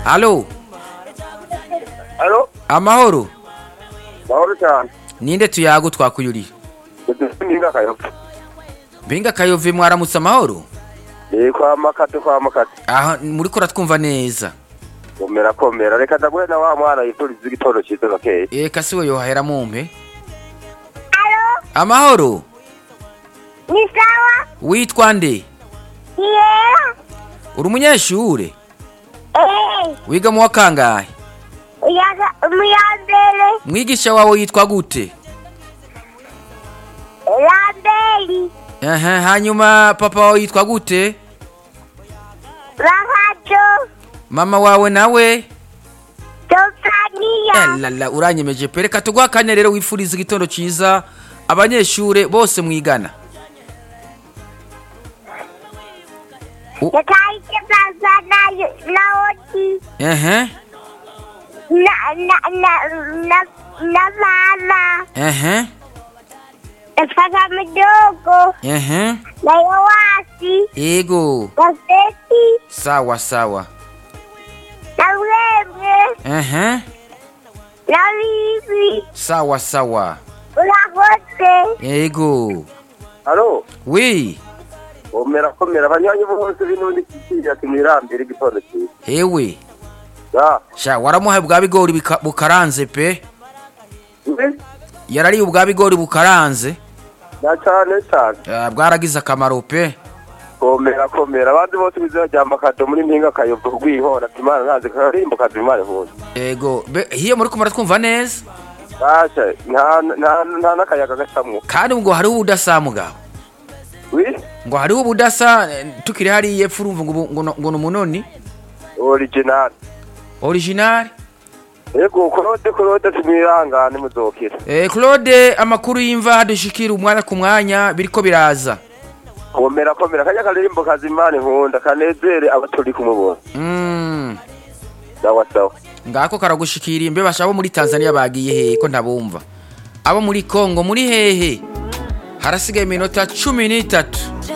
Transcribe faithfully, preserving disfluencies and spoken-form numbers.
Alo. Alo. Amahoro. Mahoro cyane. Ninde tuyago twakuyuri? Ndinga kayove. Binga kayove mwaramutse amahoro? Eh kwa makate kwa makate. Aha muri ko ratwumva neza. Komera komera reka ndagwe na wa mwana yituriza igitoro cyiza bakeye. Eh kasiwe yo hahera mumpe. Alo. Amahoro. Ni sawa? Witwa nde? Yeah. Uri umunyeshure? Eh. Wiga mu wakangahe? Uyaga umuyambere. Mwigisha wawe yitwa gute? Lamberi. Aha hanyuma papa wawe yitwa gute? Rahajo. Mama wawe nawe? Tofania. Lala uranyemeje pe reka tugwa kanya rero wifuriza igitondo ciza abanyeshure bose mwigana. Yakaike baza na naoti. Ehe. Na na na na na mama. Ehe. Efaka mdogo. Ehe. Na yawasi. Ego. Gazeti. Sawa sawa. Na wembe. Ehe. Na bibi. Sawa sawa. Urakoze. Ego. Alo. Oui. Komera komera abanyanyi bose binundi kiciya kimirambire igitoro cyiza. Hewe. Ya. Sha waramuhaye bwa bigori bika- bukaranze pe. Eh? Yarari ubwa bigori bukaranze. Na cyane cyane. Ah, bwaragize akamaro pe. Komera komera abandi bose bizajyamba kado muri mpinga kayove kugwihora Imana naze karimbo kadimare hose. Ego. Be- Hiyo muri kumara twumva neza. Basha nta nta nta nakayaga gasamwe. Kandi ngo hari ubudasa mugabo. Oui? Ngo hari ubudasa eh, tukiri hari yepfu urumva ngo ngo ngo numunoni Original. original. Ego korode korode tumirangane muzokira. Eh Claude amakuru yimva hadushikira umwanya ku mwanya biriko biraza. Komera komera kajya karimbo kazimane nkunda kanezere abaturi kumubona. Mm. Sawa sawa. Ngako karagushikira imbe bashabo muri Tanzania bagiye hehe ko ntabumva. Abo muri Kongo muri hehe? Harasigaye iminota cumi n'itatu.